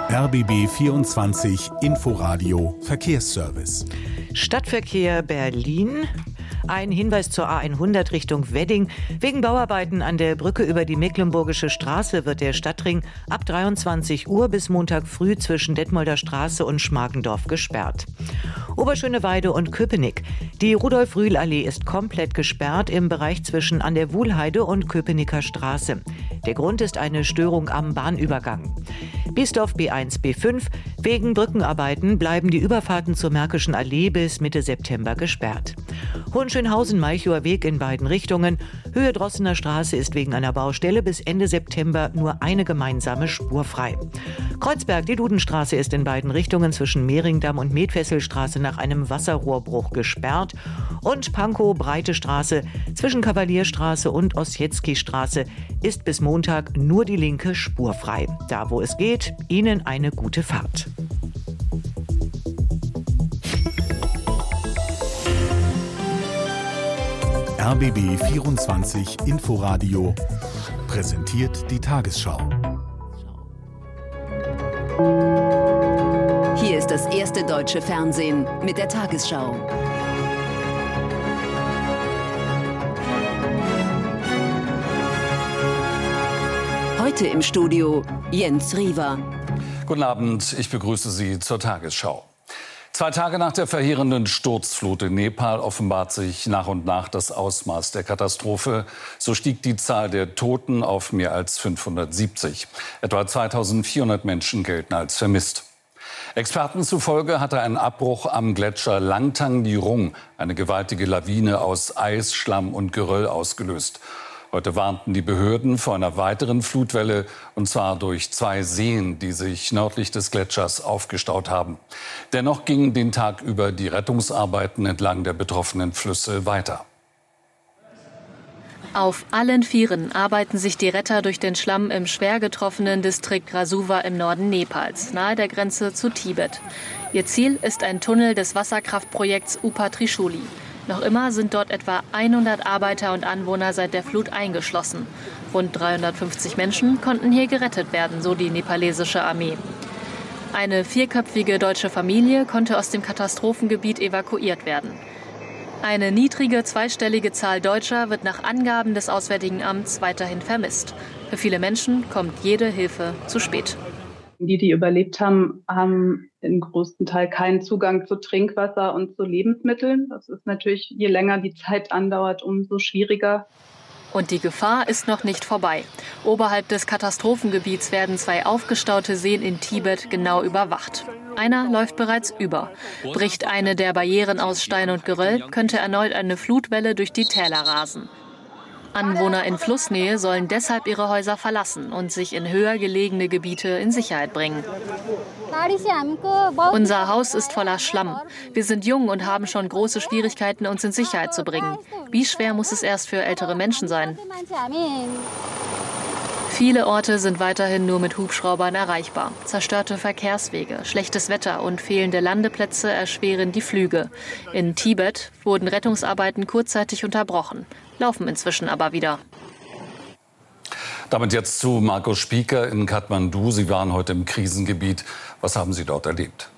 RBB 24 Inforadio Verkehrsservice. Stadtverkehr Berlin. Ein Hinweis zur A100 Richtung Wedding. Wegen Bauarbeiten an der Brücke über die Mecklenburgische Straße wird der Stadtring ab 23 Uhr bis Montag früh zwischen Detmolder Straße und Schmargendorf gesperrt. Oberschöneweide und Köpenick. Die Rudolf-Rühl-Allee ist komplett gesperrt im Bereich zwischen an der Wuhlheide und Köpenicker Straße. Der Grund ist eine Störung am Bahnübergang. Biesdorf B1, B5. Wegen Brückenarbeiten bleiben die Überfahrten zur Märkischen Allee bis Mitte September gesperrt. Hohenschönhausen-Malchower Weg in beiden Richtungen. Höhe Drossener Straße ist wegen einer Baustelle bis Ende September nur eine gemeinsame Spur frei. Kreuzberg, die Dudenstraße ist in beiden Richtungen zwischen Mehringdamm und Medfesselstraße nach einem Wasserrohrbruch gesperrt. Und Pankow, Breite Straße zwischen Kavalierstraße und Ossietzky-Straße ist bis Montag nur die linke Spur frei. Da, wo es geht, Ihnen eine gute Fahrt. RBB 24 Inforadio präsentiert die Tagesschau. Hier ist das erste deutsche Fernsehen mit der Tagesschau. Heute im Studio Jens Riewer. Guten Abend, ich begrüße Sie zur Tagesschau. 2 Tage nach der verheerenden Sturzflut in Nepal offenbart sich nach und nach das Ausmaß der Katastrophe. So stieg die Zahl der Toten auf mehr als 570. Etwa 2400 Menschen gelten als vermisst. Experten zufolge hatte ein Abbruch am Gletscher Langtang Nirung eine gewaltige Lawine aus Eis, Schlamm und Geröll ausgelöst. Heute warnten die Behörden vor einer weiteren Flutwelle, und zwar durch 2 Seen, die sich nördlich des Gletschers aufgestaut haben. Dennoch gingen den Tag über die Rettungsarbeiten entlang der betroffenen Flüsse weiter. Auf allen Vieren arbeiten sich die Retter durch den Schlamm im schwer getroffenen Distrikt Rasuwa im Norden Nepals, nahe der Grenze zu Tibet. Ihr Ziel ist ein Tunnel des Wasserkraftprojekts Upa Trishuli. Noch immer sind dort etwa 100 Arbeiter und Anwohner seit der Flut eingeschlossen. Rund 350 Menschen konnten hier gerettet werden, so die nepalesische Armee. Eine 4-köpfige deutsche Familie konnte aus dem Katastrophengebiet evakuiert werden. Eine niedrige zweistellige Zahl Deutscher wird nach Angaben des Auswärtigen Amts weiterhin vermisst. Für viele Menschen kommt jede Hilfe zu spät. Die überlebt haben, haben im größten Teil keinen Zugang zu Trinkwasser und zu Lebensmitteln. Das ist natürlich, je länger die Zeit andauert, umso schwieriger. Und die Gefahr ist noch nicht vorbei. Oberhalb des Katastrophengebiets werden 2 aufgestaute Seen in Tibet genau überwacht. Einer läuft bereits über. Bricht eine der Barrieren aus Stein und Geröll, könnte erneut eine Flutwelle durch die Täler rasen. Anwohner in Flussnähe sollen deshalb ihre Häuser verlassen und sich in höher gelegene Gebiete in Sicherheit bringen. Unser Haus ist voller Schlamm. Wir sind jung und haben schon große Schwierigkeiten, uns in Sicherheit zu bringen. Wie schwer muss es erst für ältere Menschen sein? Viele Orte sind weiterhin nur mit Hubschraubern erreichbar. Zerstörte Verkehrswege, schlechtes Wetter und fehlende Landeplätze erschweren die Flüge. In Tibet wurden Rettungsarbeiten kurzzeitig unterbrochen, laufen inzwischen aber wieder. Damit jetzt zu Markus Spieker in Kathmandu. Sie waren heute im Krisengebiet. Was haben Sie dort erlebt?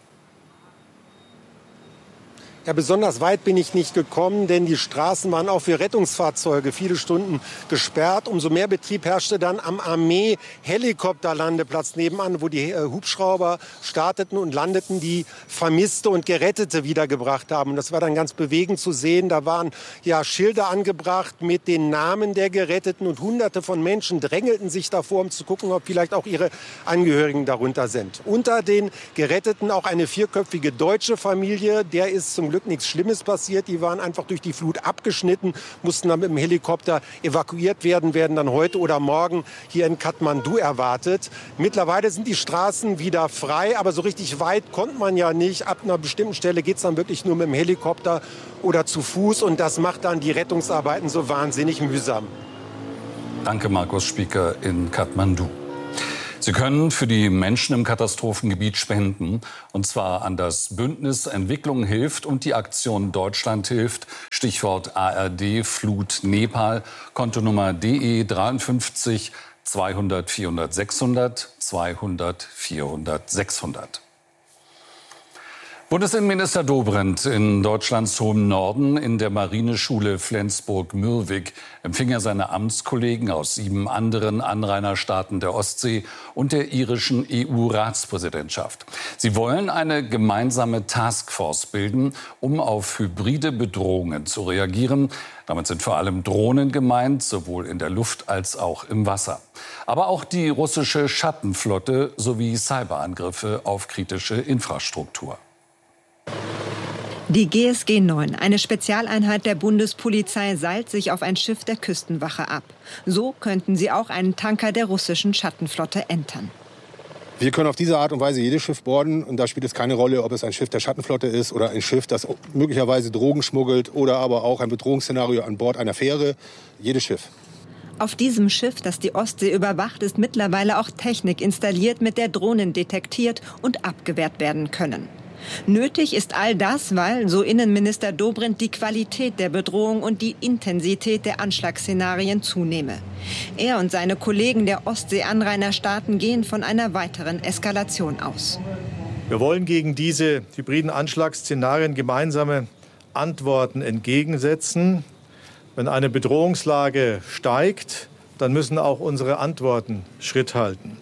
Ja, besonders weit bin ich nicht gekommen, denn die Straßen waren auch für Rettungsfahrzeuge viele Stunden gesperrt. Umso mehr Betrieb herrschte dann am Armee-Helikopterlandeplatz nebenan, wo die Hubschrauber starteten und landeten, die Vermisste und Gerettete wiedergebracht haben. Und das war dann ganz bewegend zu sehen. Da waren ja Schilder angebracht mit den Namen der Geretteten und Hunderte von Menschen drängelten sich davor, um zu gucken, ob vielleicht auch ihre Angehörigen darunter sind. Unter den Geretteten auch eine 4-köpfige deutsche Familie, der ist zum Glück nichts Schlimmes passiert. Die waren einfach durch die Flut abgeschnitten, mussten dann mit dem Helikopter evakuiert werden, werden dann heute oder morgen hier in Kathmandu erwartet. Mittlerweile sind die Straßen wieder frei, aber so richtig weit konnte man ja nicht. Ab einer bestimmten Stelle geht es dann wirklich nur mit dem Helikopter oder zu Fuß und das macht dann die Rettungsarbeiten so wahnsinnig mühsam. Danke, Markus Spieker in Kathmandu. Sie können für die Menschen im Katastrophengebiet spenden, und zwar an das Bündnis Entwicklung hilft und die Aktion Deutschland hilft, Stichwort ARD Flut Nepal, Kontonummer DE 53 200 400 600, 200 400 600. Bundesinnenminister Dobrindt in Deutschlands hohem Norden in der Marineschule Flensburg-Mürwik empfing er seine Amtskollegen aus 7 anderen Anrainerstaaten der Ostsee und der irischen EU-Ratspräsidentschaft. Sie wollen eine gemeinsame Taskforce bilden, um auf hybride Bedrohungen zu reagieren. Damit sind vor allem Drohnen gemeint, sowohl in der Luft als auch im Wasser. Aber auch die russische Schattenflotte sowie Cyberangriffe auf kritische Infrastruktur. Die GSG 9, eine Spezialeinheit der Bundespolizei, seilt sich auf ein Schiff der Küstenwache ab. So könnten sie auch einen Tanker der russischen Schattenflotte entern. Wir können auf diese Art und Weise jedes Schiff boarden. Und da spielt es keine Rolle, ob es ein Schiff der Schattenflotte ist oder ein Schiff, das möglicherweise Drogen schmuggelt oder aber auch ein Bedrohungsszenario an Bord einer Fähre. Jedes Schiff. Auf diesem Schiff, das die Ostsee überwacht, ist mittlerweile auch Technik installiert, mit der Drohnen detektiert und abgewehrt werden können. Nötig ist all das, weil, so Innenminister Dobrindt, die Qualität der Bedrohung und die Intensität der Anschlagsszenarien zunehme. Er und seine Kollegen der Ostsee-Anrainerstaaten gehen von einer weiteren Eskalation aus. Wir wollen gegen diese hybriden Anschlagsszenarien gemeinsame Antworten entgegensetzen. Wenn eine Bedrohungslage steigt, dann müssen auch unsere Antworten Schritt halten.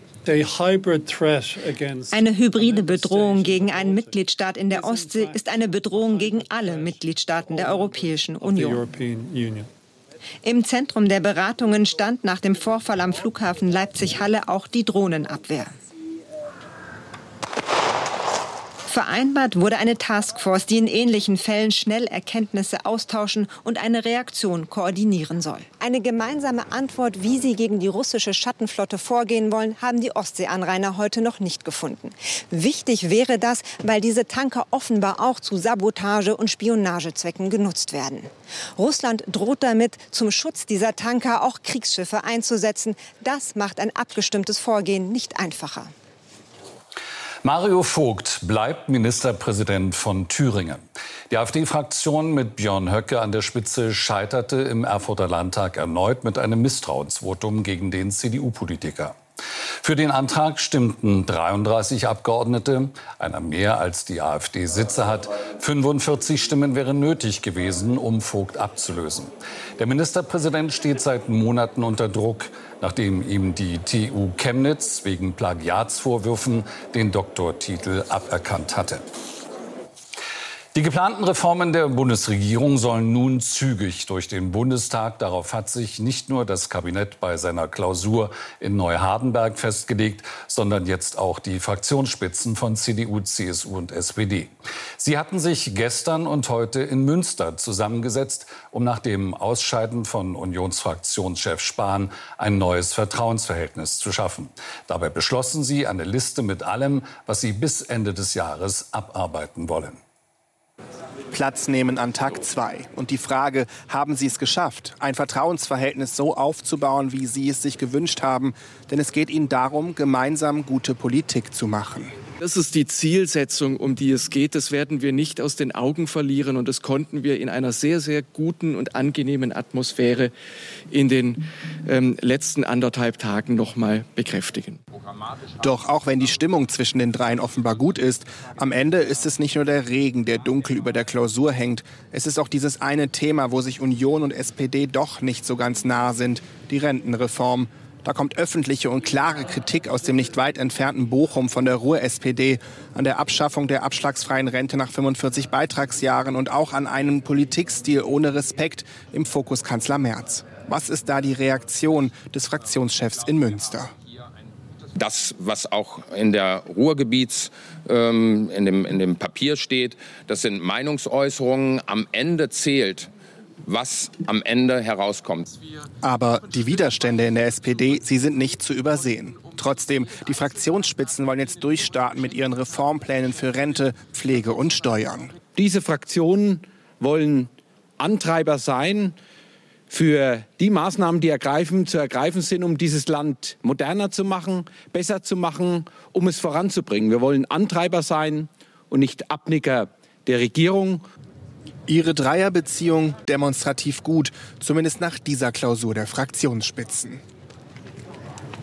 Eine hybride Bedrohung gegen einen Mitgliedstaat in der Ostsee ist eine Bedrohung gegen alle Mitgliedstaaten der Europäischen Union. Im Zentrum der Beratungen stand nach dem Vorfall am Flughafen Leipzig-Halle auch die Drohnenabwehr. Vereinbart wurde eine Taskforce, die in ähnlichen Fällen schnell Erkenntnisse austauschen und eine Reaktion koordinieren soll. Eine gemeinsame Antwort, wie sie gegen die russische Schattenflotte vorgehen wollen, haben die Ostseeanrainer heute noch nicht gefunden. Wichtig wäre das, weil diese Tanker offenbar auch zu Sabotage- und Spionagezwecken genutzt werden. Russland droht damit, zum Schutz dieser Tanker auch Kriegsschiffe einzusetzen. Das macht ein abgestimmtes Vorgehen nicht einfacher. Mario Vogt bleibt Ministerpräsident von Thüringen. Die AfD-Fraktion mit Björn Höcke an der Spitze scheiterte im Erfurter Landtag erneut mit einem Misstrauensvotum gegen den CDU-Politiker. Für den Antrag stimmten 33 Abgeordnete, einer mehr als die AfD Sitze hat. 45 Stimmen wären nötig gewesen, um Vogt abzulösen. Der Ministerpräsident steht seit Monaten unter Druck, nachdem ihm die TU Chemnitz wegen Plagiatsvorwürfen den Doktortitel aberkannt hatte. Die geplanten Reformen der Bundesregierung sollen nun zügig durch den Bundestag. Darauf hat sich nicht nur das Kabinett bei seiner Klausur in Neuhardenberg festgelegt, sondern jetzt auch die Fraktionsspitzen von CDU, CSU und SPD. Sie hatten sich gestern und heute in Münster zusammengesetzt, um nach dem Ausscheiden von Unionsfraktionschef Spahn ein neues Vertrauensverhältnis zu schaffen. Dabei beschlossen sie eine Liste mit allem, was sie bis Ende des Jahres abarbeiten wollen. Platz nehmen an Tag 2. Und die Frage, haben Sie es geschafft, ein Vertrauensverhältnis so aufzubauen, wie Sie es sich gewünscht haben? Denn es geht Ihnen darum, gemeinsam gute Politik zu machen. Das ist die Zielsetzung, um die es geht. Das werden wir nicht aus den Augen verlieren. Und das konnten wir in einer sehr, sehr guten und angenehmen Atmosphäre in den letzten 1,5 Tagen noch mal bekräftigen. Doch auch wenn die Stimmung zwischen den dreien offenbar gut ist, am Ende ist es nicht nur der Regen, der dunkel über der Klausur hängt. Es ist auch dieses eine Thema, wo sich Union und SPD doch nicht so ganz nah sind, die Rentenreform. Da kommt öffentliche und klare Kritik aus dem nicht weit entfernten Bochum von der Ruhr-SPD an der Abschaffung der abschlagsfreien Rente nach 45 Beitragsjahren und auch an einem Politikstil ohne Respekt im Fokus Kanzler Merz. Was ist da die Reaktion des Fraktionschefs in Münster? Das, was auch in der Ruhrgebiets, in dem Papier steht, das sind Meinungsäußerungen. Am Ende zählt, was am Ende herauskommt. Aber die Widerstände in der SPD, sie sind nicht zu übersehen. Trotzdem, die Fraktionsspitzen wollen jetzt durchstarten mit ihren Reformplänen für Rente, Pflege und Steuern. Diese Fraktionen wollen Antreiber sein für die Maßnahmen, die zu ergreifen sind, um dieses Land moderner zu machen, besser zu machen, um es voranzubringen. Wir wollen Antreiber sein und nicht Abnicker der Regierung. Ihre Dreierbeziehung demonstrativ gut, zumindest nach dieser Klausur der Fraktionsspitzen.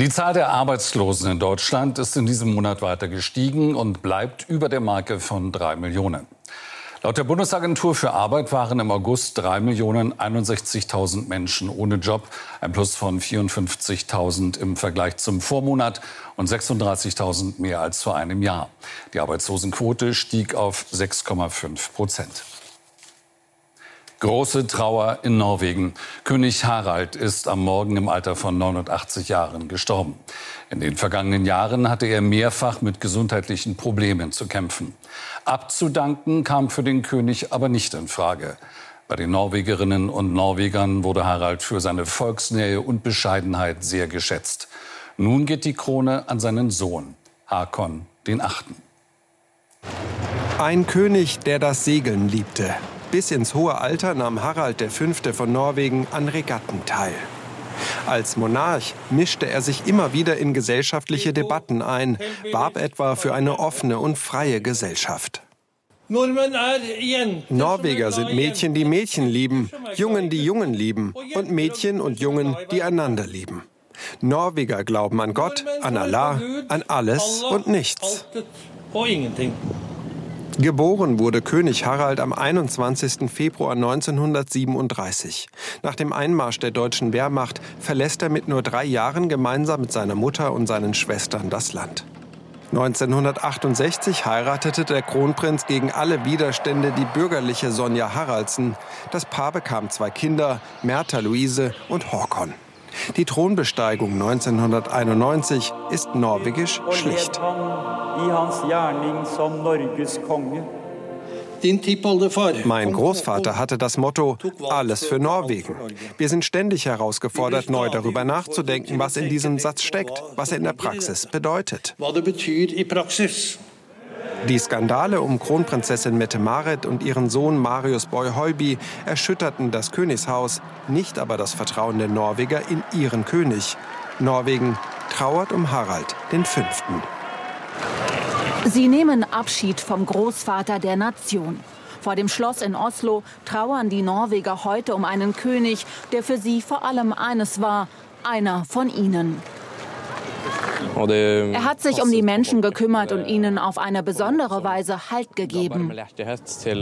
Die Zahl der Arbeitslosen in Deutschland ist in diesem Monat weiter gestiegen und bleibt über der Marke von 3 Millionen. Laut der Bundesagentur für Arbeit waren im August 3.061.000 Menschen ohne Job, ein Plus von 54.000 im Vergleich zum Vormonat und 36.000 mehr als vor einem Jahr. Die Arbeitslosenquote stieg auf 6,5%. Große Trauer in Norwegen. König Harald ist am Morgen im Alter von 89 Jahren gestorben. In den vergangenen Jahren hatte er mehrfach mit gesundheitlichen Problemen zu kämpfen. Abzudanken kam für den König aber nicht in Frage. Bei den Norwegerinnen und Norwegern wurde Harald für seine Volksnähe und Bescheidenheit sehr geschätzt. Nun geht die Krone an seinen Sohn, Håkon VIII. Ein König, der das Segeln liebte. Bis ins hohe Alter nahm Harald V. von Norwegen an Regatten teil. Als Monarch mischte er sich immer wieder in gesellschaftliche Debatten ein, warb etwa für eine offene und freie Gesellschaft. Norweger sind Mädchen, die Mädchen lieben, Jungen, die Jungen lieben und Mädchen und Jungen, die einander lieben. Norweger glauben an Gott, an Allah, an alles und nichts. Geboren wurde König Harald am 21. Februar 1937. Nach dem Einmarsch der deutschen Wehrmacht verlässt er mit nur 3 Jahren gemeinsam mit seiner Mutter und seinen Schwestern das Land. 1968 heiratete der Kronprinz gegen alle Widerstände die bürgerliche Sonja Haraldsen. Das Paar bekam 2 Kinder, Märtha Luise und Håkon. Die Thronbesteigung 1991 ist norwegisch schlicht. Mein Großvater hatte das Motto, alles für Norwegen. Wir sind ständig herausgefordert, neu darüber nachzudenken, was in diesem Satz steckt, was er in der Praxis bedeutet. Die Skandale um Kronprinzessin Mette-Marit und ihren Sohn Marius Boy-Høiby erschütterten das Königshaus, nicht aber das Vertrauen der Norweger in ihren König. Norwegen trauert um Harald V. Sie nehmen Abschied vom Großvater der Nation. Vor dem Schloss in Oslo trauern die Norweger heute um einen König, der für sie vor allem eines war, einer von ihnen. Er hat sich um die Menschen gekümmert und ihnen auf eine besondere Weise Halt gegeben. Er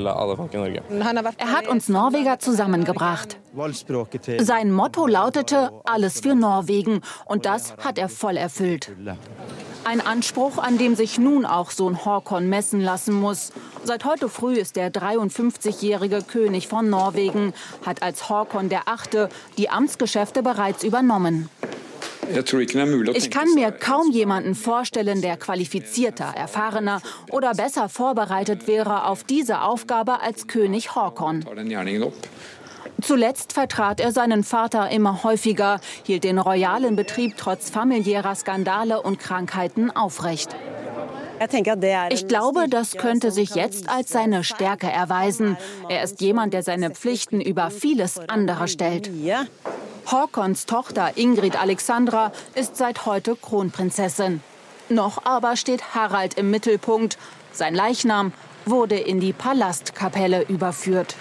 hat uns Norweger zusammengebracht. Sein Motto lautete, alles für Norwegen, und das hat er voll erfüllt. Ein Anspruch, an dem sich nun auch Sohn Håkon messen lassen muss. Seit heute früh ist der 53-jährige König von Norwegen, hat als Håkon VIII. Die Amtsgeschäfte bereits übernommen. Ich kann mir kaum jemanden vorstellen, der qualifizierter, erfahrener oder besser vorbereitet wäre auf diese Aufgabe als König Håkon. Zuletzt vertrat er seinen Vater immer häufiger, hielt den royalen Betrieb trotz familiärer Skandale und Krankheiten aufrecht. Ich glaube, das könnte sich jetzt als seine Stärke erweisen. Er ist jemand, der seine Pflichten über vieles andere stellt. Håkons Tochter Ingrid Alexandra ist seit heute Kronprinzessin. Noch aber steht Harald im Mittelpunkt. Sein Leichnam wurde in die Palastkapelle überführt.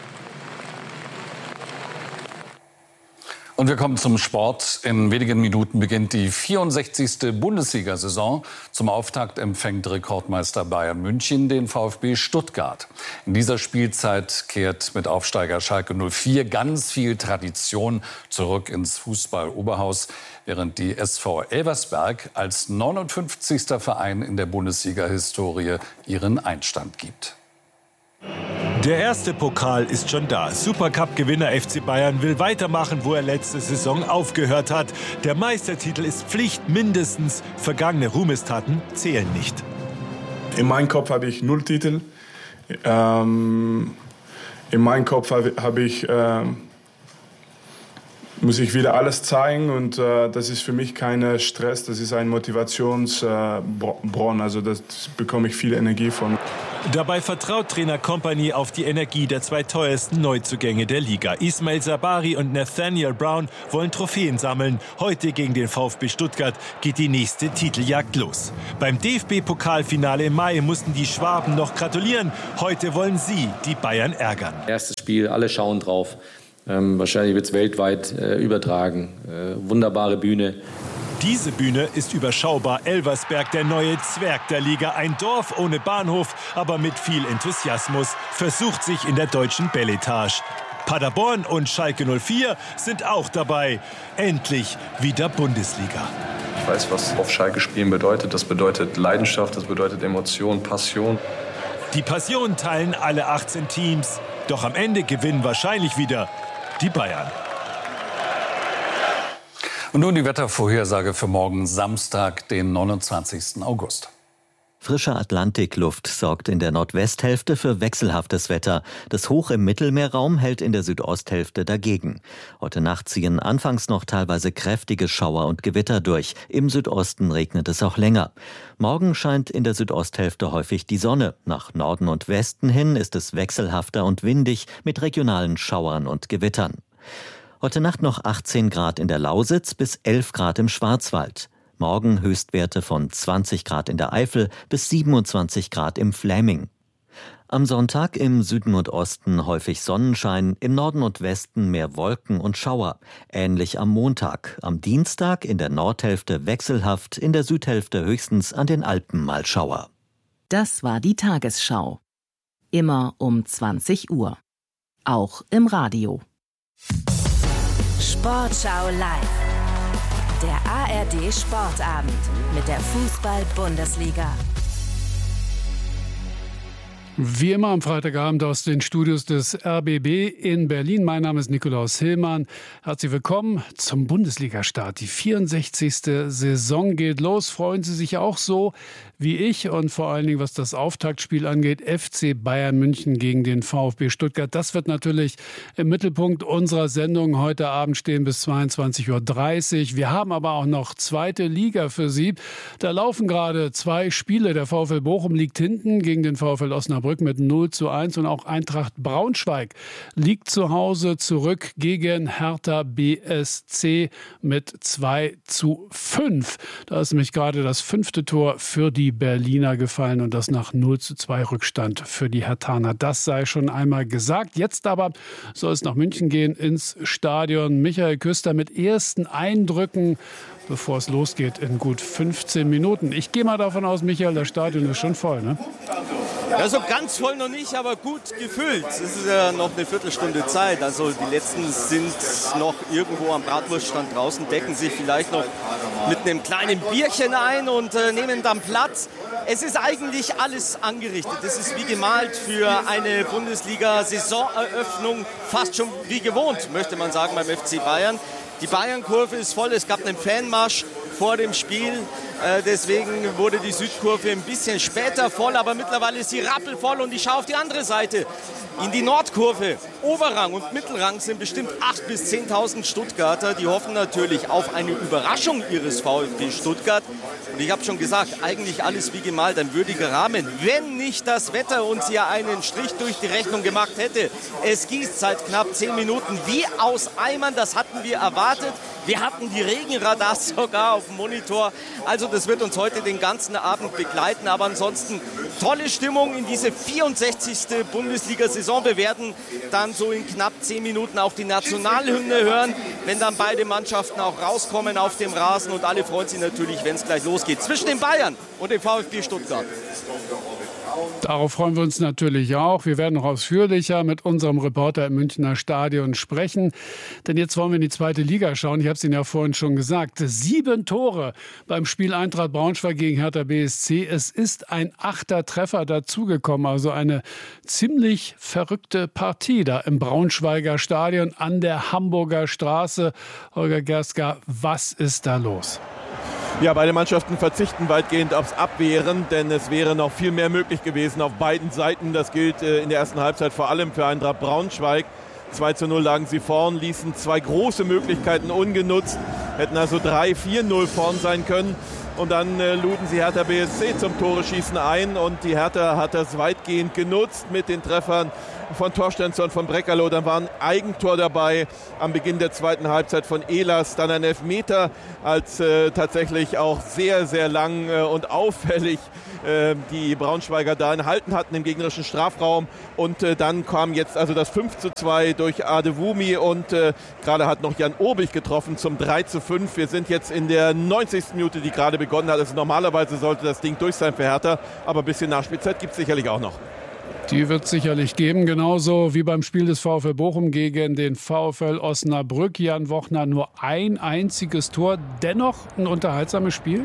Und wir kommen zum Sport. In wenigen Minuten beginnt die 64. Bundesliga-Saison. Zum Auftakt empfängt Rekordmeister Bayern München den VfB Stuttgart. In dieser Spielzeit kehrt mit Aufsteiger Schalke 04 ganz viel Tradition zurück ins Fußball-Oberhaus, während die SV Elversberg als 59. Verein in der Bundesliga-Historie ihren Einstand gibt. Der erste Pokal ist schon da. Supercup-Gewinner FC Bayern will weitermachen, wo er letzte Saison aufgehört hat. Der Meistertitel ist Pflicht mindestens. Vergangene Ruhmestaten zählen nicht. In meinem Kopf habe ich 0 Titel. In meinem Kopf muss ich wieder alles zeigen und das ist für mich kein Stress, das ist ein Motivationsbronn, also das bekomme ich viel Energie von. Dabei vertraut Trainer Kompany auf die Energie der 2 teuersten Neuzugänge der Liga. Ismail Sabari und Nathaniel Brown wollen Trophäen sammeln. Heute gegen den VfB Stuttgart geht die nächste Titeljagd los. Beim DFB-Pokalfinale im Mai mussten die Schwaben noch gratulieren. Heute wollen sie die Bayern ärgern. Erstes Spiel, alle schauen drauf. Wahrscheinlich wird es weltweit übertragen. Wunderbare Bühne. Diese Bühne ist überschaubar. Elversberg, der neue Zwerg der Liga. Ein Dorf ohne Bahnhof, aber mit viel Enthusiasmus, versucht sich in der deutschen Beletage. Paderborn und Schalke 04 sind auch dabei. Endlich wieder Bundesliga. Ich weiß, was auf Schalke spielen bedeutet. Das bedeutet Leidenschaft, das bedeutet Emotion, Passion. Die Passion teilen alle 18 Teams. Doch am Ende gewinnen wahrscheinlich wieder die Bayern. Und nun die Wettervorhersage für morgen Samstag, den 29. August. Frische Atlantikluft sorgt in der Nordwesthälfte für wechselhaftes Wetter. Das Hoch im Mittelmeerraum hält in der Südosthälfte dagegen. Heute Nacht ziehen anfangs noch teilweise kräftige Schauer und Gewitter durch. Im Südosten regnet es auch länger. Morgen scheint in der Südosthälfte häufig die Sonne. Nach Norden und Westen hin ist es wechselhafter und windig mit regionalen Schauern und Gewittern. Heute Nacht noch 18 Grad in der Lausitz bis 11 Grad im Schwarzwald. Morgen Höchstwerte von 20 Grad in der Eifel bis 27 Grad im Fläming. Am Sonntag im Süden und Osten häufig Sonnenschein, im Norden und Westen mehr Wolken und Schauer. Ähnlich am Montag. Am Dienstag in der Nordhälfte wechselhaft, in der Südhälfte höchstens an den Alpen mal Schauer. Das war die Tagesschau. Immer um 20 Uhr. Auch im Radio. Sportschau live. Der ARD Sportabend mit der Fußball-Bundesliga. Wie immer am Freitagabend aus den Studios des RBB in Berlin. Mein Name ist Nikolaus Hillmann. Herzlich willkommen zum Bundesliga-Start. Die 64. Saison geht los. Freuen Sie sich auch so wie ich und vor allen Dingen, was das Auftaktspiel angeht, FC Bayern München gegen den VfB Stuttgart. Das wird natürlich im Mittelpunkt unserer Sendung heute Abend stehen bis 22:30 Uhr. Wir haben aber auch noch zweite Liga für Sie. Da laufen gerade 2 Spiele. Der VfL Bochum liegt hinten gegen den VfL Osnabrück mit 0:1 und auch Eintracht Braunschweig liegt zu Hause zurück gegen Hertha BSC mit 2:5. Da ist nämlich gerade das 5. Tor für die Berliner gefallen und das nach 0:2 Rückstand für die Herthaner. Das sei schon einmal gesagt. Jetzt aber soll es nach München gehen, ins Stadion. Michael Küster mit ersten Eindrücken, bevor es losgeht in gut 15 Minuten. Ich gehe mal davon aus, Michael, das Stadion ist schon voll, ne? Ja, so ganz voll noch nicht, aber gut gefüllt. Es ist ja noch eine Viertelstunde Zeit. Also die letzten sind noch irgendwo am Bratwurststand draußen, decken sich vielleicht noch mit einem kleinen Bierchen ein und nehmen dann Platz. Es ist eigentlich alles angerichtet. Es ist wie gemalt für eine Bundesliga-Saisoneröffnung, fast schon wie gewohnt, möchte man sagen, beim FC Bayern. Die Bayern-Kurve ist voll, es gab einen Fanmarsch vor dem Spiel. Deswegen wurde die Südkurve ein bisschen später voll, aber mittlerweile ist sie rappelvoll und ich schaue auf die andere Seite. In die Nordkurve, Oberrang und Mittelrang sind bestimmt 8.000 bis 10.000 Stuttgarter. Die hoffen natürlich auf eine Überraschung ihres VfB Stuttgart. Und ich habe schon gesagt, eigentlich alles wie gemalt, ein würdiger Rahmen. Wenn nicht das Wetter uns hier einen Strich durch die Rechnung gemacht hätte. Es gießt seit knapp 10 Minuten wie aus Eimern, das hatten wir erwartet. Wir hatten die Regenradars sogar auf dem Monitor. Also das wird uns heute den ganzen Abend begleiten. Aber ansonsten tolle Stimmung in diese 64. Bundesliga-Saison. Wir werden dann so in knapp 10 Minuten auch die Nationalhymne hören, wenn dann beide Mannschaften auch rauskommen auf dem Rasen. Und alle freuen sich natürlich, wenn es gleich losgeht. Zwischen den Bayern und dem VfB Stuttgart. Darauf freuen wir uns natürlich auch. Wir werden noch ausführlicher mit unserem Reporter im Münchner Stadion sprechen. Denn jetzt wollen wir in die zweite Liga schauen. Ich habe es Ihnen ja vorhin schon gesagt. 7 Tore beim Spiel Eintracht Braunschweig gegen Hertha BSC. Es ist ein 8. Treffer dazugekommen. Also eine ziemlich verrückte Partie da im Braunschweiger Stadion an der Hamburger Straße. Holger Gerska, was ist da los? Ja, beide Mannschaften verzichten weitgehend aufs Abwehren, denn es wäre noch viel mehr möglich gewesen auf beiden Seiten. Das gilt in der ersten Halbzeit vor allem für Eintracht Braunschweig. 2:0 lagen sie vorn, ließen 2 große Möglichkeiten ungenutzt, hätten also 3-4-0 vorn sein können. Und dann luden sie Hertha BSC zum Tore-Schießen ein und die Hertha hat das weitgehend genutzt mit den Treffern von Torstensson, von Brekalo, dann war ein Eigentor dabei am Beginn der zweiten Halbzeit von Ehlers, dann ein Elfmeter, als tatsächlich auch sehr, sehr lang und auffällig die Braunschweiger da enthalten hatten im gegnerischen Strafraum. Und dann kam jetzt also das 5:2 durch Adewumi und gerade hat noch Jan Urbich getroffen zum 3:5. Wir sind jetzt in der 90. Minute, die gerade begonnen hat. Also normalerweise sollte das Ding durch sein für Hertha, aber ein bisschen Nachspielzeit gibt es sicherlich auch noch. Die wird es sicherlich geben, genauso wie beim Spiel des VfL Bochum gegen den VfL Osnabrück. Jan Wochner nur ein einziges Tor, dennoch ein unterhaltsames Spiel?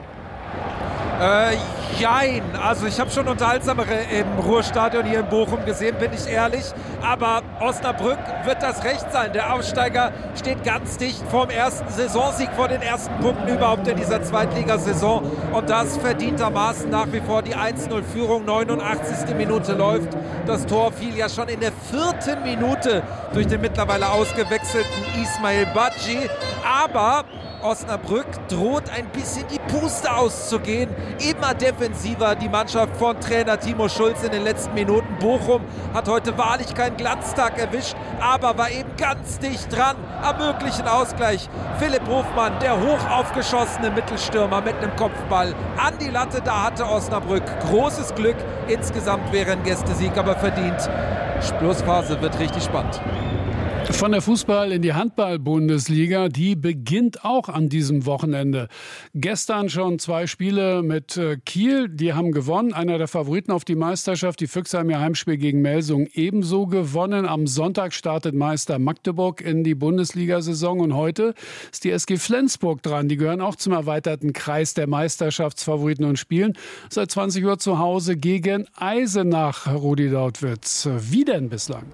Jein, also ich habe schon unterhaltsamere im Ruhrstadion hier in Bochum gesehen, bin ich ehrlich. Aber Osnabrück wird das Recht sein. Der Aufsteiger steht ganz dicht vorm ersten Saisonsieg, vor den ersten Punkten überhaupt in dieser Zweitligasaison. Und das verdientermaßen nach wie vor die 1:0-Führung. 89. Minute läuft. Das Tor fiel ja schon in der 4. Minute durch den mittlerweile ausgewechselten Ismail Badji. Aber Osnabrück droht ein bisschen die Puste auszugehen. Immer defensiver die Mannschaft von Trainer Timo Schulz in den letzten Minuten. Bochum hat heute wahrlich keinen Glanztag erwischt, aber war eben ganz dicht dran am möglichen Ausgleich. Philipp Hofmann, der hoch aufgeschossene Mittelstürmer mit einem Kopfball an die Latte, da hatte Osnabrück großes Glück. Insgesamt wäre ein Gästesieg aber verdient. Schlussphase wird richtig spannend. Von der Fußball- in die Handball-Bundesliga, die beginnt auch an diesem Wochenende. Gestern schon 2 Spiele mit Kiel, die haben gewonnen. Einer der Favoriten auf die Meisterschaft, die Füchse haben ihr Heimspiel gegen Melsungen ebenso gewonnen. Am Sonntag startet Meister Magdeburg in die Bundesliga-Saison und heute ist die SG Flensburg dran. Die gehören auch zum erweiterten Kreis der Meisterschaftsfavoriten und spielen seit 20 Uhr zu Hause gegen Eisenach. Rudi Dautwitz, wie denn bislang?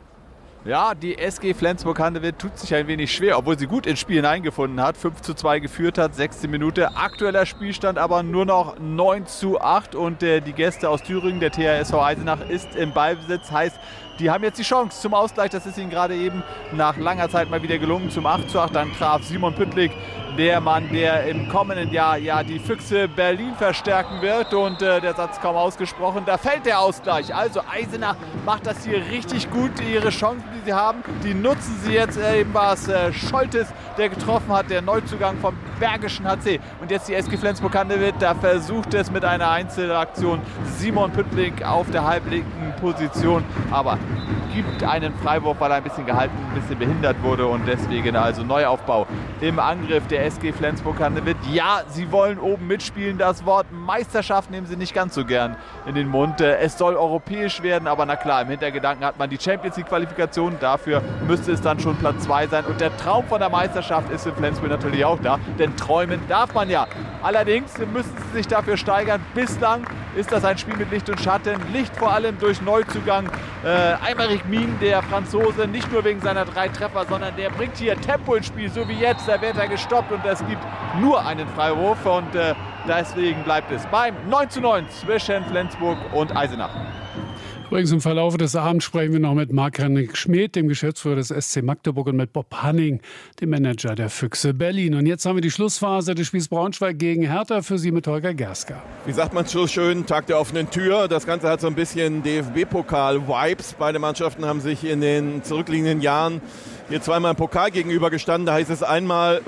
Ja, die SG Flensburg-Handewitt tut sich ein wenig schwer, obwohl sie gut ins Spiel hineingefunden hat. 5:2 geführt hat, 6. Minute. Aktueller Spielstand aber nur noch 9:8. Und die Gäste aus Thüringen, der THSV Eisenach, ist im Ballbesitz. Heißt, die haben jetzt die Chance zum Ausgleich. Das ist ihnen gerade eben nach langer Zeit mal wieder gelungen. Zum 8:8 dann traf Simon Püttlik, der Mann, der im kommenden Jahr ja die Füchse Berlin verstärken wird. Und der Satz kaum ausgesprochen, da fällt der Ausgleich. Also Eisenach macht das hier richtig gut. Ihre Chancen, die sie haben, die nutzen sie jetzt. Eben war es Scholtes, der getroffen hat, der Neuzugang vom Bergischen HC. Und jetzt die SG Flensburg-Handewitt, da versucht es mit einer Einzelaktion Simon Püttlik auf der halblinken Position. Aber gibt einen Freiwurf, weil er ein bisschen gehalten, ein bisschen behindert wurde und deswegen also Neuaufbau im Angriff der SG Flensburg-Handewitt. Ja, sie wollen oben mitspielen. Das Wort Meisterschaft nehmen sie nicht ganz so gern in den Mund. Es soll europäisch werden, aber na klar, im Hintergedanken hat man die Champions-League-Qualifikation. Dafür müsste es dann schon Platz 2 sein. Und der Traum von der Meisterschaft ist in Flensburg natürlich auch da, denn träumen darf man ja. Allerdings müssen sie sich dafür steigern. Bislang ist das ein Spiel mit Licht und Schatten. Licht vor allem durch Neuzugang Aymeric Mien, der Franzose, nicht nur wegen seiner 3 Treffer, sondern der bringt hier Tempo ins Spiel, so wie jetzt. Da wird er gestoppt und es gibt nur einen Freiwurf und deswegen bleibt es beim 9:9 zwischen Flensburg und Eisenach. Übrigens im Verlauf des Abends sprechen wir noch mit Marc-Henrik Schmidt, dem Geschäftsführer des SC Magdeburg, und mit Bob Hanning, dem Manager der Füchse Berlin. Und jetzt haben wir die Schlussphase des Spiels Braunschweig gegen Hertha, für Sie mit Holger Gerska. Wie sagt man so schön, Tag der offenen Tür. Das Ganze hat so ein bisschen DFB-Pokal-Vibes. Beide Mannschaften haben sich in den zurückliegenden Jahren hier zweimal im Pokal gegenübergestanden. Da heißt es einmal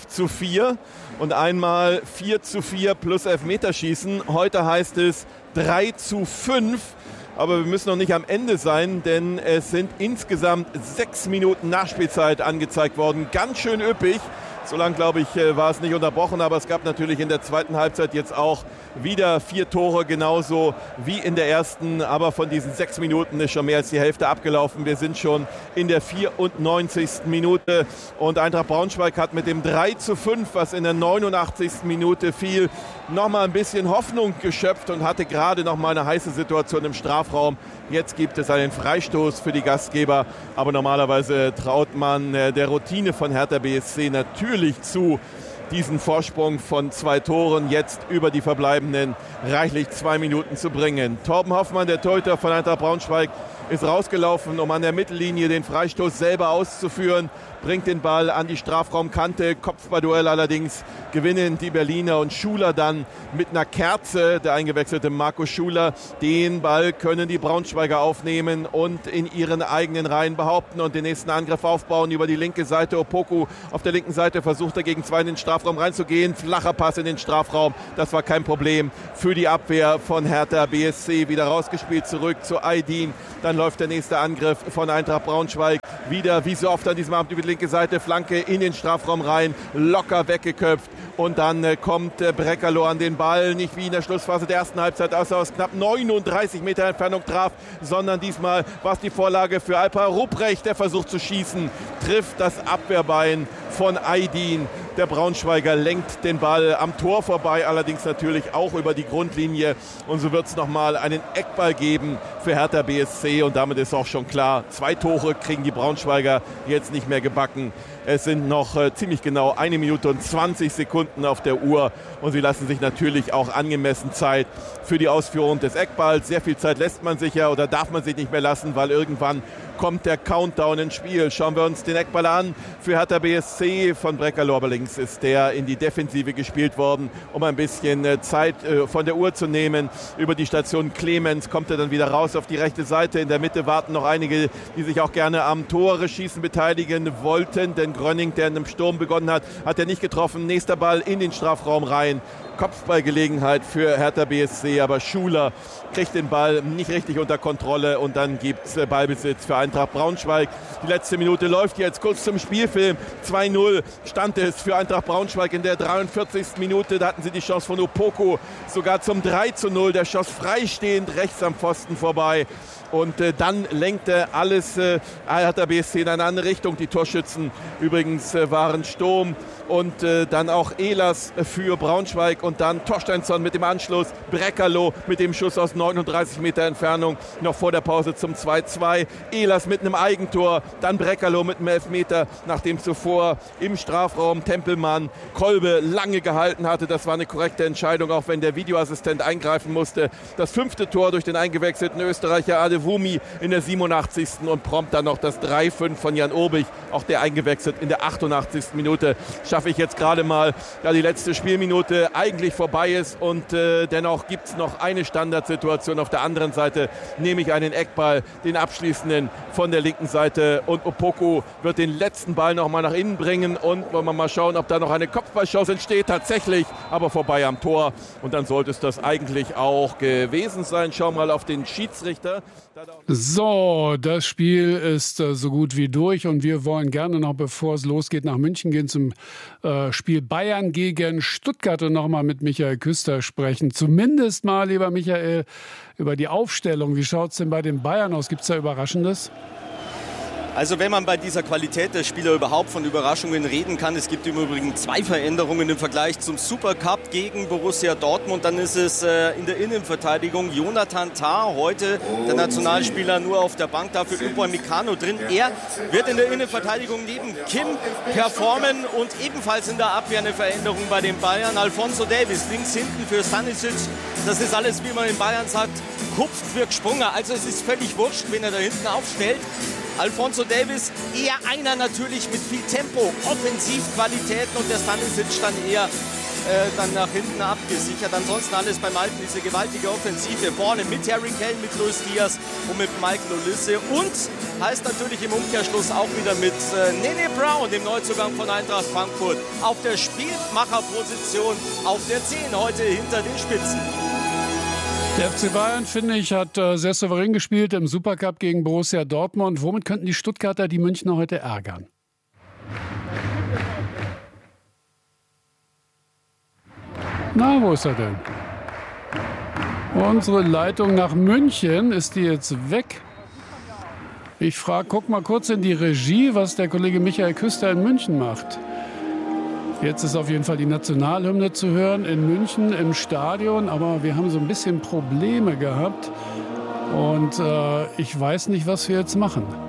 5:4 und einmal 4:4 plus Elfmeterschießen. Heute heißt es 3:5. Aber wir müssen noch nicht am Ende sein, denn es sind insgesamt 6 Minuten Nachspielzeit angezeigt worden. Ganz schön üppig. So lang, glaube ich, war es nicht unterbrochen, aber es gab natürlich in der zweiten Halbzeit jetzt auch wieder 4 Tore, genauso wie in der ersten. Aber von diesen 6 Minuten ist schon mehr als die Hälfte abgelaufen. Wir sind schon in der 94. Minute und Eintracht Braunschweig hat mit dem 3:5, was in der 89. Minute fiel, nochmal ein bisschen Hoffnung geschöpft und hatte gerade noch mal eine heiße Situation im Strafraum. Jetzt gibt es einen Freistoß für die Gastgeber, aber normalerweise traut man der Routine von Hertha BSC natürlich zu, diesen Vorsprung von 2 Toren jetzt über die verbleibenden reichlich 2 Minuten zu bringen. Torben Hoffmann, der Torhüter von Eintracht Braunschweig, ist rausgelaufen, um an der Mittellinie den Freistoß selber auszuführen. Bringt den Ball an die Strafraumkante, Kopfballduell allerdings gewinnen die Berliner und Schuler dann mit einer Kerze, der eingewechselte Marco Schuler. Den Ball können die Braunschweiger aufnehmen und in ihren eigenen Reihen behaupten und den nächsten Angriff aufbauen über die linke Seite. Opoku auf der linken Seite versucht er gegen 2 in den Strafraum reinzugehen. Flacher Pass in den Strafraum, das war kein Problem für die Abwehr von Hertha BSC. Wieder rausgespielt zurück zu Aydin. Dann läuft der nächste Angriff von Eintracht Braunschweig. Wieder, wie so oft an diesem Abend, über die linke Seite, Flanke in den Strafraum rein, locker weggeköpft. Und dann kommt Breckerloh an den Ball, nicht wie in der Schlussphase der ersten Halbzeit, aus knapp 39 Meter Entfernung traf, sondern diesmal war es die Vorlage für Alper Rupprecht, der versucht zu schießen, trifft das Abwehrbein von Aydin. Der Braunschweiger lenkt den Ball am Tor vorbei, allerdings natürlich auch über die Grundlinie. Und so wird es nochmal einen Eckball geben für Hertha BSC. Und damit ist auch schon klar, 2 Tore kriegen die Braunschweiger jetzt nicht mehr gebacken. Es sind noch ziemlich genau 1 Minute und 20 Sekunden auf der Uhr. Und sie lassen sich natürlich auch angemessen Zeit für die Ausführung des Eckballs. Sehr viel Zeit lässt man sich ja oder darf man sich nicht mehr lassen, weil irgendwann kommt der Countdown ins Spiel. Schauen wir uns den Eckball an für Hertha BSC. Von Breckerloh aber links ist der in die Defensive gespielt worden, um ein bisschen Zeit von der Uhr zu nehmen. Über die Station Clemens kommt er dann wieder raus auf die rechte Seite. In der Mitte warten noch einige, die sich auch gerne am Tore-Schießen beteiligen wollten. Denn Grönning, der in einem Sturm begonnen hat, hat er nicht getroffen. Nächster Ball in den Strafraum rein. Kopfballgelegenheit für Hertha BSC, aber Schuler kriegt den Ball nicht richtig unter Kontrolle und dann gibt es Ballbesitz für Eintracht Braunschweig. Die letzte Minute läuft jetzt kurz zum Spielfilm. 2-0 stand es für Eintracht Braunschweig in der 43. Minute. Da hatten sie die Chance von Opoku sogar zum 3-0. Der schoss freistehend rechts am Pfosten vorbei. Und dann lenkte alles Hertha BSC in eine andere Richtung. Die Torschützen übrigens waren Sturm und dann auch Ehlers für Braunschweig und dann Torsteinsson mit dem Anschluss, Breckerloh mit dem Schuss aus 39 Meter Entfernung noch vor der Pause zum 2-2. Ehlers mit einem Eigentor, dann Breckerloh mit einem Elfmeter, nachdem zuvor im Strafraum Tempelmann Kolbe lange gehalten hatte. Das war eine korrekte Entscheidung, auch wenn der Videoassistent eingreifen musste. Das 5. Tor durch den eingewechselten Österreicher Adewumi in der 87. und prompt dann noch das 3-5 von Jan Urbich, auch der eingewechselt in der 88. Minute. Schaffe ich jetzt gerade mal, da die letzte Spielminute eigentlich vorbei ist und dennoch gibt es noch eine Standardsituation. Auf der anderen Seite nehme ich einen Eckball, den abschließenden von der linken Seite und Opoku wird den letzten Ball noch mal nach innen bringen und wollen wir mal schauen, ob da noch eine Kopfballchance entsteht. Tatsächlich, aber vorbei am Tor und dann sollte es das eigentlich auch gewesen sein. Schauen wir mal auf den Schiedsrichter. So, das Spiel ist so gut wie durch und wir wollen gerne noch, bevor es losgeht, nach München gehen zum Spiel Bayern gegen Stuttgart und nochmal mit Michael Küster sprechen. Zumindest mal, lieber Michael, über die Aufstellung. Wie schaut es denn bei den Bayern aus? Gibt es da Überraschendes? Also wenn man bei dieser Qualität der Spieler überhaupt von Überraschungen reden kann, es gibt im Übrigen 2 Veränderungen im Vergleich zum Supercup gegen Borussia Dortmund, dann ist es in der Innenverteidigung Jonathan Tah, heute der Nationalspieler nur auf der Bank, dafür Upamecano drin. Er wird in der Innenverteidigung neben Kim performen und ebenfalls in der Abwehr eine Veränderung bei den Bayern. Alphonso Davies links hinten für Stanisic, das ist alles, wie man in Bayern sagt, kupft wirkt Sprunger, also es ist völlig wurscht, wen er da hinten aufstellt. Alphonso Davies eher einer natürlich mit viel Tempo, Offensivqualitäten und der Stanisic dann eher dann nach hinten abgesichert. Ansonsten alles beim Alten, diese gewaltige Offensive. Vorne mit Harry Kane, mit Luis Diaz und mit Michael Olise. Und heißt natürlich im Umkehrschluss auch wieder mit Nene Brown, dem Neuzugang von Eintracht Frankfurt, auf der Spielmacherposition auf der 10 heute hinter den Spitzen. Der FC Bayern, finde ich, hat sehr souverän gespielt im Supercup gegen Borussia Dortmund. Womit könnten die Stuttgarter die Münchner heute ärgern? Na, wo ist er denn? Unsere Leitung nach München, ist die jetzt weg? Ich guck mal kurz in die Regie, was der Kollege Michael Küster in München macht. Jetzt ist auf jeden Fall die Nationalhymne zu hören in München im Stadion, aber wir haben so ein bisschen Probleme gehabt und ich weiß nicht, was wir jetzt machen.